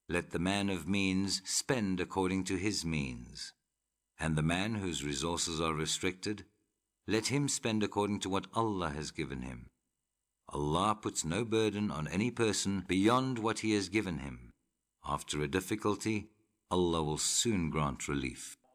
Let the man of means spend according to his means. And the man whose resources are restricted, let him spend according to what Allah has given him. Allah puts no burden on any person beyond what He has given him. After a difficulty, Allah will soon grant relief.